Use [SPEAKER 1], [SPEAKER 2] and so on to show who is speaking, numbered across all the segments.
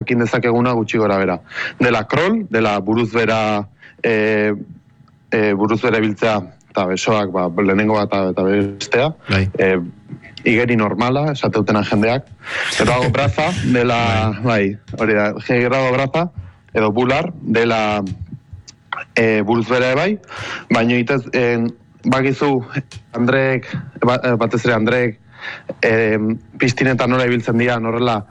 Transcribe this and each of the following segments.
[SPEAKER 1] ekin dezakeguna gutxi gora bera. Dela krol, dela buruz bera biltzea, eta besoak, lehenengo bat eta bestea, igeri normala, esateutena jendeak, gero hago braza, dela, hori da, gero hago braza, edo bular, dela buruz bera baino itez, bakizu, batez ere Andrek, piztinetan nora ibiltzen dira, norrela,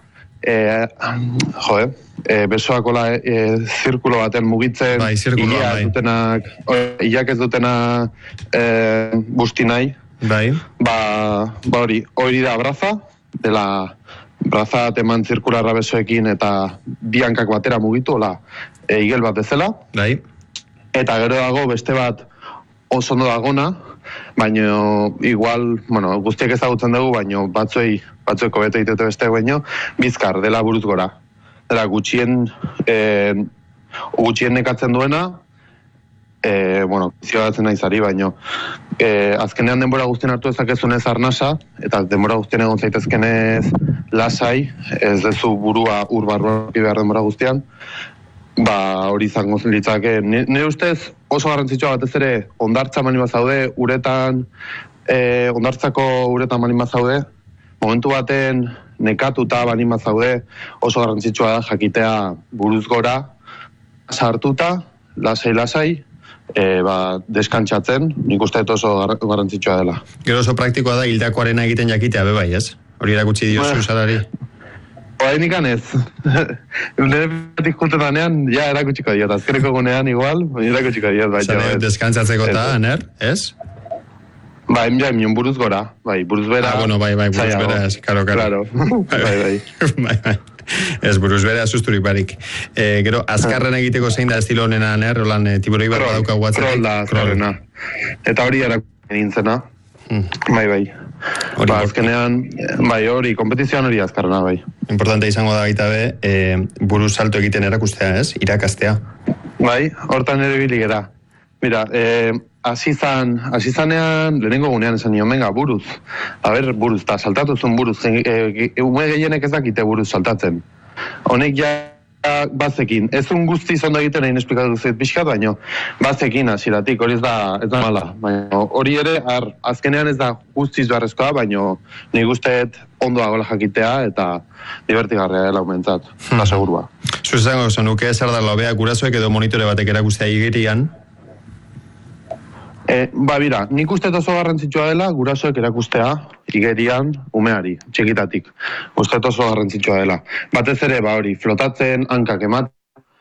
[SPEAKER 1] besoakola zirkulo baten mugitzen, hilak ez dutena busti nahi, hori da braza, dela braza teman zirkularra besoekin eta biankak batera mugitu, igel bat bezala, eta gero dago beste bat oso ondo dagona, baina igual, guztiak ezagutzen dugu, baina batzueko bete ditute beste baino, bizkar, dela buruz gora. Dela gutxien nekatzen duena, zioatzen nahi zari, baina azkenean denbora guztien hartu ezakezunez arnasa, eta denbora guztien egon zaitezkenez lasai, ez dezu burua urbarroa behar denbora guztian, hori izango litzake. Nire ustez oso garrantzitsua batez ere ondartza manima zaude, ondartzako uretan manima zaude, momentu baten nekatuta manima zaude, oso garrantzitsua da jakitea buruz gora, sartuta, lasai, deskantsatzen, nik uste oso garrantzitsua dela.
[SPEAKER 2] Gero oso praktikoa da hildakoarena egiten jakitea bebai, ez? Hori erakutsi diozu salari.
[SPEAKER 1] Hainik ez. Nire batik juntetan ja erakutsiko diot. Azkeneko gunean igual, erakutsiko diot.
[SPEAKER 2] Zane, deskantzatzeko eta, Aner, ez?
[SPEAKER 1] Mion buruz gora. Buruz bera.
[SPEAKER 2] Buruz bera, ez, karo. Ez, buruz bera, susturik barik. Gero, azkarren egiteko zein da estilo honena, Aner, holan tiburoi barra dauka guatzen.
[SPEAKER 1] Krol da azkarrena. Eta hori erakutsiko nintzena. Bai. Azkenean, hori, kompetizioan hori azkarrena,
[SPEAKER 2] Importante izango da baita buruz salto egiten erakustea, ez? Irakastea.
[SPEAKER 1] Hortan ere biligera. Mira, asizanean, lehenengo gunean esan nion, venga, buruz. Buruz, eta saltatuzun buruz. Ume gehienek ez dakite buruz saltatzen. Honek ja bazekin. Ez un guzti zondo egiten egin esplikatu zait pixkat, baino bazekin hasieratik, hori ez da mala. Hori ere, azkenean ez da guztiz beharrezkoa, baino nik usteet ondo dagoela jakitea eta divertigarria dela umentzat, da segurua.
[SPEAKER 2] Zuzango, zonuke zer da lobea gurasoek edo monitore batek erakustea igerian?
[SPEAKER 1] Bira, nik uste oso garrantzitsua dela gurasoek erakustea igerian umeari, txikitatik. Uste oso garrantzitsua dela. Batez ere, flotatzen, hankak ematen,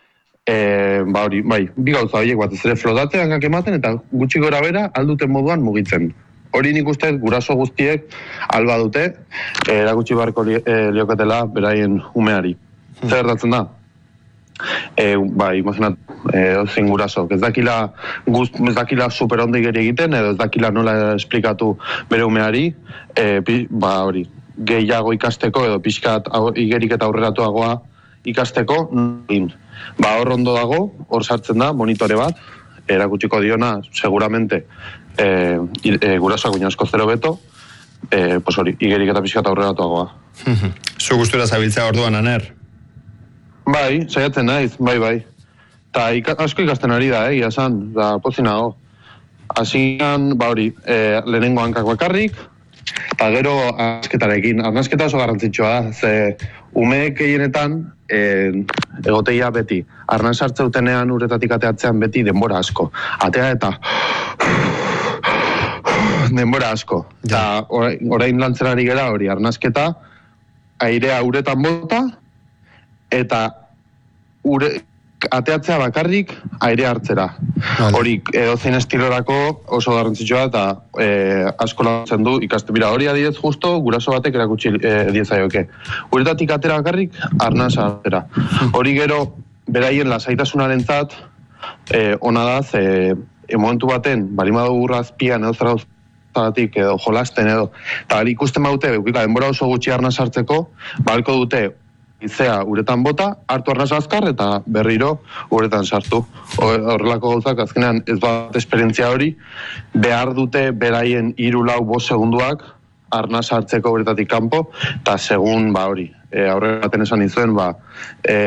[SPEAKER 1] bi gauza horiek batez ere flotatzen, hankak ematen, eta gutxi gora bera alduten moduan mugitzen. Hori nik uste guraso guztiek alba dute, erakutsi beharko lioketela beraien umeari. Zer gertatzen da? Imaginat, zein guraso, ez dakila super ondo igeri egiten, edo ez dakila nola esplikatu bere umeari, hori, gehiago ikasteko, edo pixkat igerik eta aurreratuagoa ikasteko, hor ondo dago, hor sartzen da, monitore bat, erakutsiko diona, seguramente, gurasoak baina asko zero beto, hori, igerik eta pixkat aurreratuagoa.
[SPEAKER 2] Zu gustura zabiltza orduan, Aner?
[SPEAKER 1] Saiatzen naiz, bai. Ta asko ikasten ari da, egia esan, da pozinago. Hasian, hori, lehenengo hankak bakarrik, eta gero arnasketarekin. Arnasketa oso garrantzitsua da, ze umeek gehienetan egoteia beti. Arnas hartzeutenean uretatik ateatzean beti denbora asko. Atea eta denbora asko. Eta orain lantzen ari gera hori, arnasketa, airea uretan bota, eta ateatzea bakarrik aire hartzera. Hori edozein estilorako oso garrantzitsua eta asko laguntzen du ikaste. Bira, hori adidez justo guraso batek erakutsi diezaioke. Uretatik atera bakarrik arnasa hartzera. Hori gero beraien lasaitasunarentzat ona da, momentu baten balimadu urrazpian edo zarauztatik edo jolasten edo. Eta ikusten baute, denbora oso gutxi arnasa hartzeko, balko dute izea uretan bota, hartu arnasa azkar eta berriro uretan sartu. Horrelako gauzak azkenean ez bat esperientzia hori, behar dute beraien 3-4 segunduak arnasa hartzeko uretatik kanpo, eta segun hori, aurre baten esan izuen,